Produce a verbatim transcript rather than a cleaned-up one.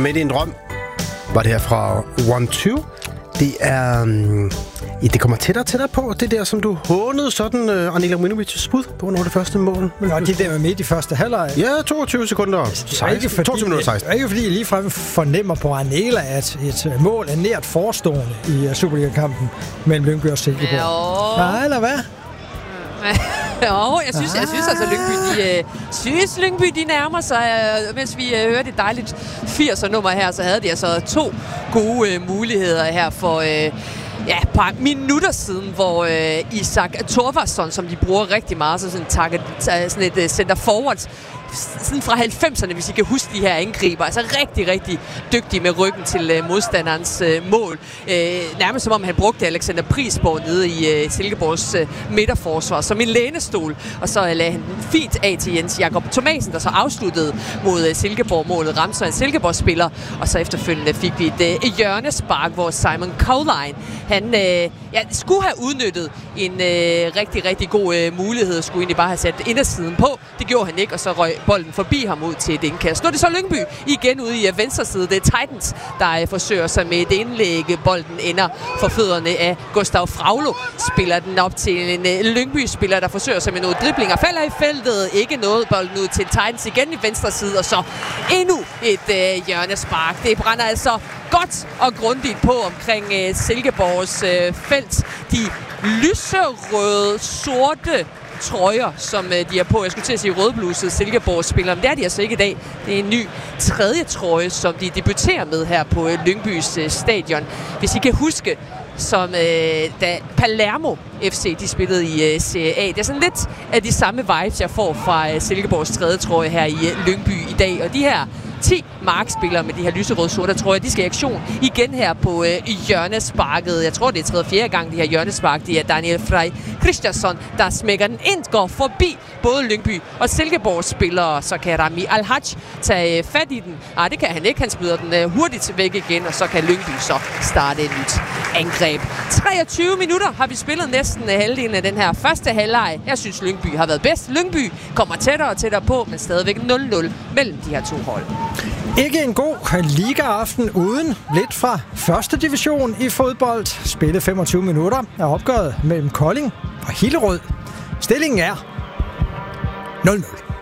Midt i en drøm var det her fra One Two. Det er... Um, ja, det kommer tættere og tættere på. Det der, som du hånede sådan, uh, Anila Minovic's bud på, når det første mål. Ja, de der med midt i første halvleg. Ja, toogtyve sekunder. Det er ikke fordi, toogtyve minutter seksten. Det er ikke fordi, jeg ligefrem fornemmer på Anela, at et mål er nært forestående i Superliga-kampen mellem Lyngby og Silkeborg. Ja, eller hvad? Jo, jeg synes, jeg synes altså, Lyngby, de, øh, synes, Lyngby, de nærmer sig. Øh, mens vi øh, hørte et dejligt firser-nummer her, så havde de altså to gode øh, muligheder her for... Øh, Ja, et par minutter siden, hvor øh, Isak Thorvarsson, som de bruger rigtig meget, så sådan, target, sådan et uh, center forward, sådan fra halvfemserne, hvis I kan huske de her angriber. Altså rigtig, rigtig dygtig med ryggen til øh, modstanderens øh, mål. Øh, nærmest som om han brugte Alexander Prisborg nede i øh, Silkeborgs øh, midterforsvar som en lænestol. Og så øh, lagde han fint af til Jens Jakob Thomasen, der så afsluttede mod øh, Silkeborg-målet. Ramte så en Silkeborg-spiller. Og så efterfølgende fik vi et øh, hjørnespark, hvor Simon Cowline, han øh, ja, skulle have udnyttet en øh, rigtig, rigtig god øh, mulighed. Skulle egentlig bare have sat indersiden på. Det gjorde han ikke, og så røg bolden forbi ham ud til et indkast. Nu er det så Lyngby igen ude i venstre side. Det er Titans, der forsøger sig med et indlæg. Bolden ender for fødderne af Gustav Fraulo. Spiller den op til en Lyngby-spiller, der forsøger sig med nogle driblinger. Falder i feltet. Ikke noget. Bolden ud til Titans igen i venstre side. Og så endnu et øh, hjørnespark. Det brænder altså godt og grundigt på omkring øh, Silkeborgs øh, felt. De lyserøde, sorte trøjer, som øh, de er på. Jeg skulle til at sige rødbluset Silkeborgs spillere, men det er de altså ikke i dag. Det er en ny tredje trøje, som de debuterer med her på øh, Lyngbys øh, stadion. Hvis I kan huske, som øh, da Palermo F C, de spillede i øh, Serie A. Det er sådan lidt af de samme vibes, jeg får fra øh, Silkeborgs tredje trøje her i øh, Lyngby i dag. Og de her ti markspillere med de her lyserøde sorte trøjer, de skal i aktion igen her på øh, hjørnesparket. Jeg tror, det er tredje og fjerde gang, de her hjørnespark. Det er Daniel Frey Christiansen, der smækker den ind, går forbi både Lyngby og Silkeborgs spillere. Så kan Rami Al-Haj tage øh, fat i den. Nej, det kan han ikke. Han smider den øh, hurtigt væk igen, og så kan Lyngby så starte et nyt angreb. treogtyve minutter har vi spillet næsten halvdelen af den her første halvleg. Jeg synes, Lyngby har været bedst. Lyngby kommer tættere og tættere på, men stadigvæk nul nul mellem de her to hold. Ikke en god liga-aften uden lidt fra første division i fodbold. Spillet femogtyve minutter er opgøret mellem Kolding og Hillerød. Stillingen er nul nul.